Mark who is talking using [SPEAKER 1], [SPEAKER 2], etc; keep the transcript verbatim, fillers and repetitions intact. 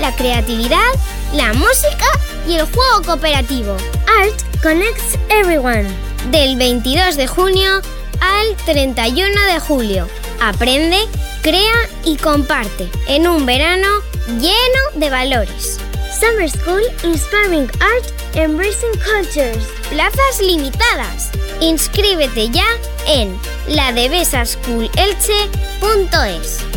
[SPEAKER 1] la creatividad, la música y el juego cooperativo.
[SPEAKER 2] Art connects everyone.
[SPEAKER 1] Del veintidós de junio al treinta y uno de julio. Aprende, crea y comparte en un verano lleno de valores.
[SPEAKER 2] Summer School Inspiring Art, Embracing Cultures.
[SPEAKER 1] Plazas limitadas. Inscríbete ya en la devesa school elche punto es.